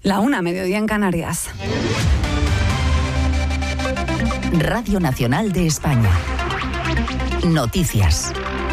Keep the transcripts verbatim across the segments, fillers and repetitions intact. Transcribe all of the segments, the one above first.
La una, mediodía en Canarias. Radio Nacional de España. Noticias.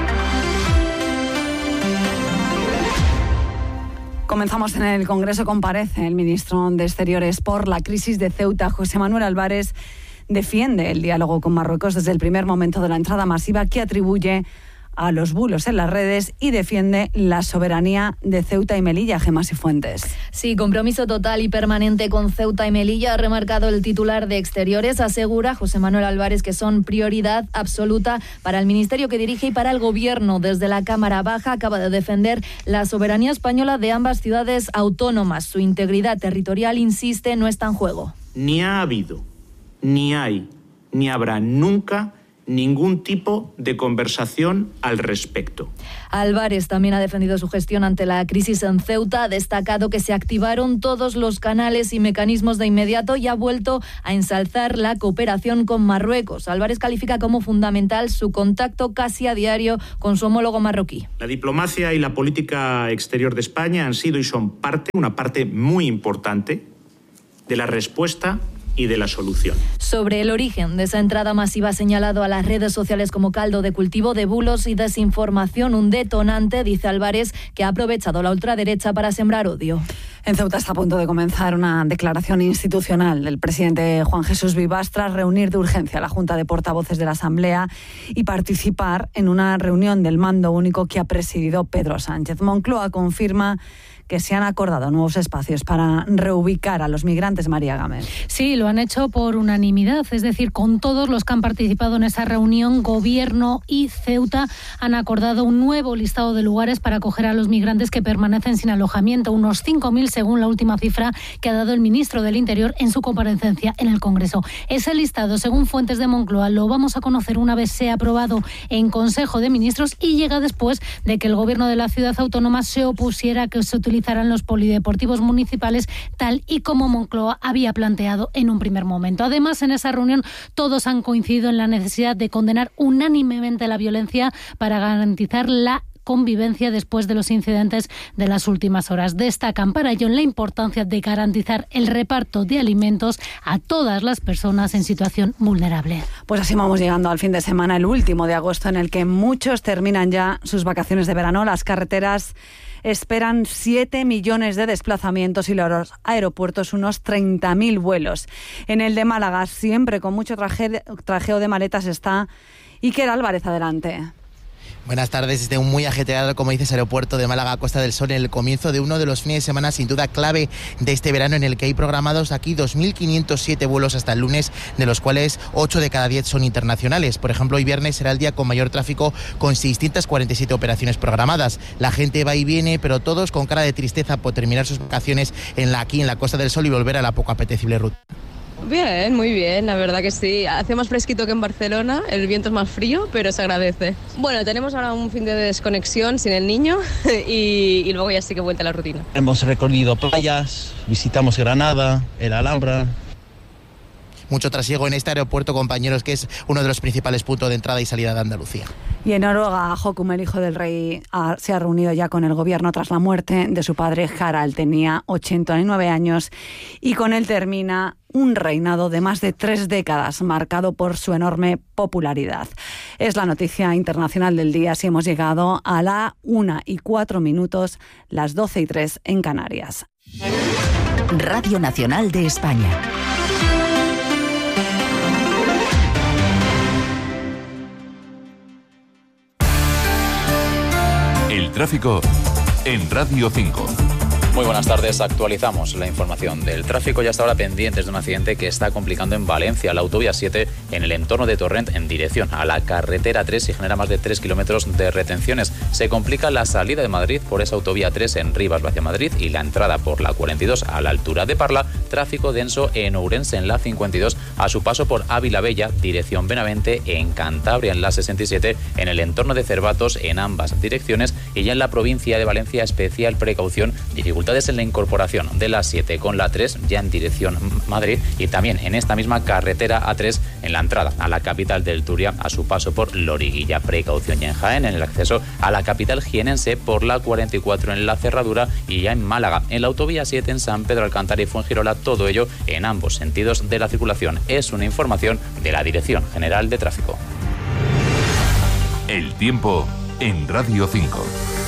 Comenzamos en el Congreso. Comparece el ministro de Exteriores por la crisis de Ceuta. José Manuel Álvarez defiende el diálogo con Marruecos desde el primer momento de la entrada masiva, que atribuye a los bulos en las redes y defiende la soberanía de Ceuta y Melilla. Gemma Sifuentes. Sí, compromiso total y permanente con Ceuta y Melilla, ha remarcado el titular de Exteriores. Asegura José Manuel Álvarez que son prioridad absoluta para el ministerio que dirige y para el Gobierno. Desde la Cámara Baja acaba de defender la soberanía española de ambas ciudades autónomas. Su integridad territorial, insiste, no está en juego. Ni ha habido, ni hay, ni habrá nunca ningún tipo de conversación al respecto. Álvarez también ha defendido su gestión ante la crisis en Ceuta, ha destacado que se activaron todos los canales y mecanismos de inmediato y ha vuelto a ensalzar la cooperación con Marruecos. Álvarez califica como fundamental su contacto casi a diario con su homólogo marroquí. La diplomacia y la política exterior de España han sido y son parte, una parte muy importante de la respuesta y de la solución. Sobre el origen de esa entrada masiva, ha señalado a las redes sociales como caldo de cultivo de bulos y desinformación, un detonante, dice Álvarez, que ha aprovechado la ultraderecha para sembrar odio. En Ceuta está a punto de comenzar una declaración institucional del presidente Juan Jesús Vivas tras reunir de urgencia a la Junta de Portavoces de la Asamblea y participar en una reunión del mando único que ha presidido Pedro Sánchez. Moncloa confirma que se han acordado nuevos espacios para reubicar a los migrantes. María Gámez. Sí, lo han hecho por unanimidad, es decir, con todos los que han participado en esa reunión. Gobierno y Ceuta han acordado un nuevo listado de lugares para acoger a los migrantes que permanecen sin alojamiento, unos cinco mil según la última cifra que ha dado el ministro del Interior en su comparecencia en el Congreso. Ese listado, según fuentes de Moncloa, lo vamos a conocer una vez sea aprobado en Consejo de Ministros y llega después de que el Gobierno de la ciudad autónoma se opusiera a que se utilice los polideportivos municipales tal y como Moncloa había planteado en un primer momento. Además, en esa reunión todos han coincidido en la necesidad de condenar unánimemente la violencia para garantizar la convivencia después de los incidentes de las últimas horas. Destacan para ello la importancia de garantizar el reparto de alimentos a todas las personas en situación vulnerable. Pues así vamos llegando al fin de semana, el último de agosto, en el que muchos terminan ya sus vacaciones de verano. Las carreteras esperan siete millones de desplazamientos y los aeropuertos unos treinta mil vuelos. En el de Málaga, siempre con mucho traje, trajeo de maletas, está Iker Álvarez. Adelante. Buenas tardes. Desde un muy ajetreado, como dices, aeropuerto de Málaga, Costa del Sol, en el comienzo de uno de los fines de semana sin duda clave de este verano, en el que hay programados aquí dos mil quinientos siete vuelos hasta el lunes, de los cuales ocho de cada diez son internacionales. Por ejemplo, hoy viernes será el día con mayor tráfico, con seiscientas cuarenta y siete operaciones programadas. La gente va y viene, pero todos con cara de tristeza por terminar sus vacaciones en la, aquí en la Costa del Sol y volver a la poco apetecible ruta. Bien, muy bien, la verdad que sí. Hace más fresquito que en Barcelona, el viento es más frío, pero se agradece. Bueno, tenemos ahora un fin de desconexión sin el niño y, y luego ya sí que vuelta a la rutina. Hemos recorrido playas, visitamos Granada, el Alhambra. Mucho trasiego en este aeropuerto, compañeros, que es uno de los principales puntos de entrada y salida de Andalucía. Y en Noruega, Håkon, el hijo del rey, ha, se ha reunido ya con el gobierno tras la muerte de su padre Harald. Tenía ochenta y nueve años y con él termina un reinado de más de tres décadas marcado por su enorme popularidad. Es la noticia internacional del día. Si hemos llegado a la una y cuatro minutos, las doce y tres en Canarias. Radio Nacional de España. El tráfico en Radio cinco. Muy buenas tardes, actualizamos la información del tráfico y hasta ahora pendientes de un accidente que está complicando en Valencia, la autovía siete en el entorno de Torrent en dirección a la carretera tres y genera más de tres kilómetros de retenciones. Se complica la salida de Madrid por esa autovía tres en Rivas hacia Madrid y la entrada por la cuarenta y dos a la altura de Parla, tráfico denso en Ourense en la cincuenta y dos a su paso por Ávila Bella, dirección Benavente, en Cantabria en la sesenta y siete en el entorno de Cervatos en ambas direcciones y ya en la provincia de Valencia especial precaución, dificultad dificultades en la incorporación de la siete con la tres ya en dirección Madrid y también en esta misma carretera A tres en la entrada a la capital del Turia a su paso por Loriguilla. Precaución ya en Jaén en el acceso a la capital jienense por la cuarenta y cuatro en la cerradura y ya en Málaga en la autovía siete en San Pedro Alcántara y Fuengirola, todo ello en ambos sentidos de la circulación. Es una información de la Dirección General de Tráfico. El tiempo en Radio cinco.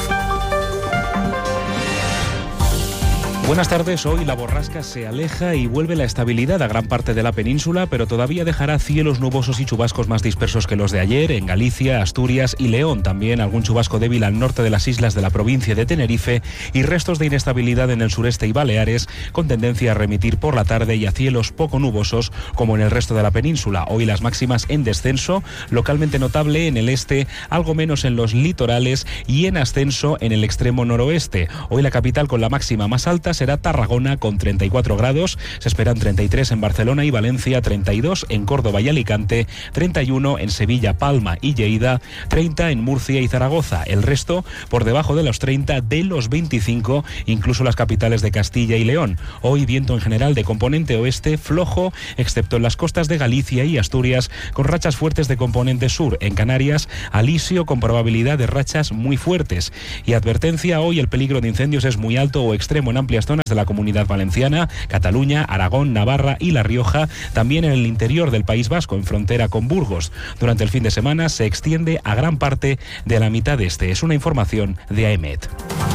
Buenas tardes, hoy la borrasca se aleja y vuelve la estabilidad a gran parte de la península, pero todavía dejará cielos nubosos y chubascos más dispersos que los de ayer en Galicia, Asturias y León. También algún chubasco débil al norte de las islas de la provincia de Tenerife y restos de inestabilidad en el sureste y Baleares, con tendencia a remitir por la tarde y a cielos poco nubosos como en el resto de la península. Hoy las máximas en descenso, localmente notable en el este, algo menos en los litorales y en ascenso en el extremo noroeste. Hoy la capital con la máxima más alta será Tarragona con treinta y cuatro grados, se esperan treinta y tres en Barcelona y Valencia, treinta y dos en Córdoba y Alicante, treinta y uno en Sevilla, Palma y Lleida, treinta en Murcia y Zaragoza. El resto por debajo de los treinta, de los veinticinco, incluso las capitales de Castilla y León. Hoy viento en general de componente oeste flojo, excepto en las costas de Galicia y Asturias, con rachas fuertes de componente sur. En Canarias, alisio con probabilidad de rachas muy fuertes. Y advertencia, hoy el peligro de incendios es muy alto o extremo en amplias zonas de la Comunidad Valenciana, Cataluña, Aragón, Navarra y La Rioja, también en el interior del País Vasco, en frontera con Burgos. Durante el fin de semana se extiende a gran parte de la mitad este. Es una información de AEMET.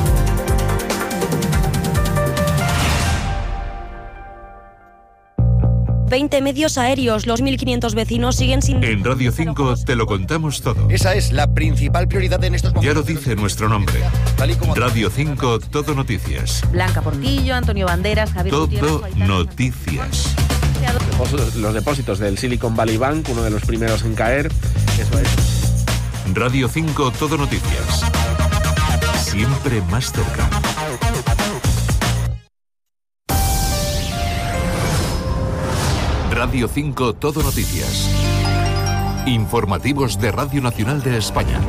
veinte medios aéreos, los mil quinientos vecinos siguen sin... En Radio cinco te lo contamos todo. Esa es la principal prioridad en estos momentos. Ya lo dice nuestro nombre. Radio cinco, todo noticias. Blanca Portillo, Antonio Banderas, Javier Todo noticias. Los depósitos del Silicon Valley Bank, uno de los primeros en caer. Eso es. Radio cinco, todo noticias. Siempre más cerca. Radio cinco, todo noticias. Informativos de Radio Nacional de España.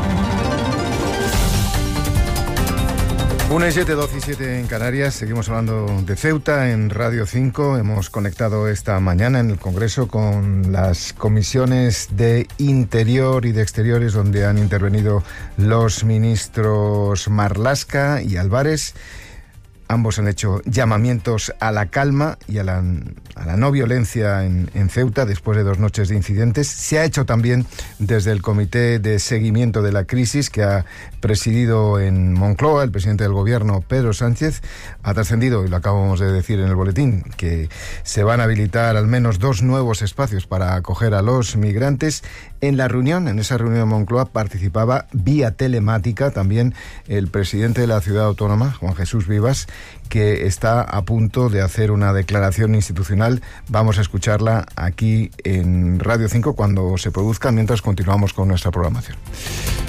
una y siete, doce y siete en Canarias. Seguimos hablando de Ceuta en Radio cinco. Hemos conectado esta mañana en el Congreso con las comisiones de Interior y de Exteriores, donde han intervenido los ministros Marlaska y Álvarez. Ambos han hecho llamamientos a la calma y a la, a la no violencia en, en Ceuta después de dos noches de incidentes. Se ha hecho también desde el Comité de Seguimiento de la Crisis que ha presidido en Moncloa el presidente del Gobierno, Pedro Sánchez. Ha trascendido, y lo acabamos de decir en el boletín, que se van a habilitar al menos dos nuevos espacios para acoger a los migrantes. En la reunión, en esa reunión de Moncloa, participaba vía telemática también el presidente de la ciudad autónoma, Juan Jesús Vivas, que está a punto de hacer una declaración institucional. Vamos a escucharla aquí en Radio cinco cuando se produzca, mientras continuamos con nuestra programación.